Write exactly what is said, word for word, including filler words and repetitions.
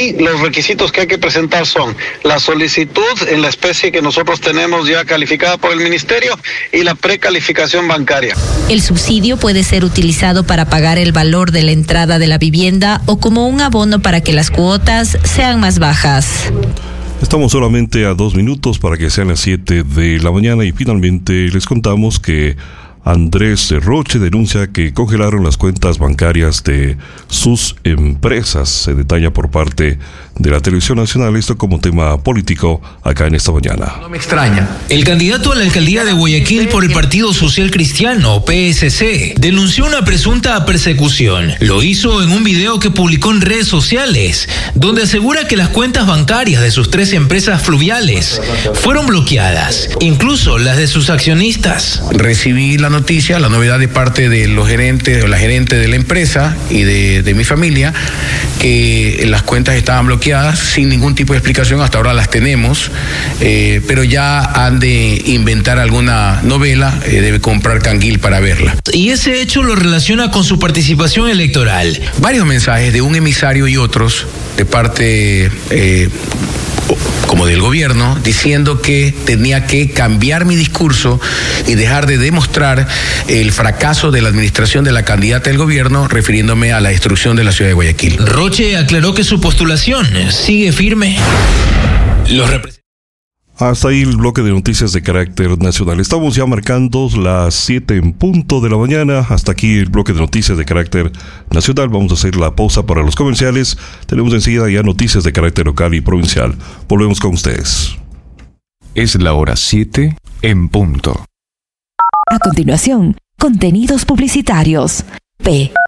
y los requisitos que hay que presentar son la solicitud en la especie que nosotros tenemos ya calificada por el ministerio y la precalificación bancaria. El subsidio puede ser utilizado para pagar el valor de la entrada de la vivienda o como un abono para que las cuotas sean más bajas. Estamos solamente a dos minutos para que sean las siete de la mañana y finalmente les contamos que Andrés Roche denuncia que congelaron las cuentas bancarias de sus empresas. Se detalla por parte de la Televisión Nacional esto como tema político acá en esta mañana. No me extraña. El candidato a la alcaldía de Guayaquil por el Partido Social Cristiano, P S C, denunció una presunta persecución. Lo hizo en un video que publicó en redes sociales, donde asegura que las cuentas bancarias de sus tres empresas fluviales fueron bloqueadas, incluso las de sus accionistas. Recibí la noticia, la novedad de parte de los gerentes o la gerente de la empresa y de, de mi familia, que las cuentas estaban bloqueadas sin ningún tipo de explicación. Hasta ahora las tenemos, eh, pero ya han de inventar alguna novela, eh, debe comprar canguil para verla. Y ese hecho lo relaciona con su participación electoral. Varios mensajes de un emisario y otros de parte eh, como del gobierno, diciendo que tenía que cambiar mi discurso y dejar de demostrar el fracaso de la administración de la candidata del gobierno, refiriéndome a la destrucción de la ciudad de Guayaquil. Roche aclaró que su postulación sigue firme. Los representantes Hasta ahí el bloque de noticias de carácter nacional. Estamos ya marcando las siete en punto de la mañana. Hasta aquí el bloque de noticias de carácter nacional. Vamos a hacer la pausa para los comerciales. Tenemos enseguida ya noticias de carácter local y provincial. Volvemos con ustedes. Es la hora siete en punto. A continuación, contenidos publicitarios. P.